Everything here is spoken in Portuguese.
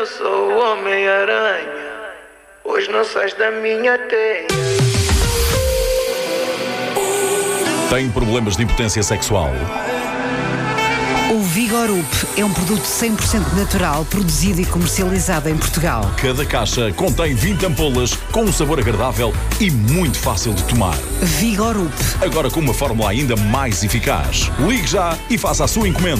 eu sou o Homem-Aranha. Hoje não sais da minha teia. Tem problemas de impotência sexual? O Vigorup é um produto 100% natural, produzido e comercializado em Portugal. Cada caixa contém 20 ampolas com um sabor agradável e muito fácil de tomar. Vigorup. Agora com uma fórmula ainda mais eficaz. Ligue já e faça a sua encomenda.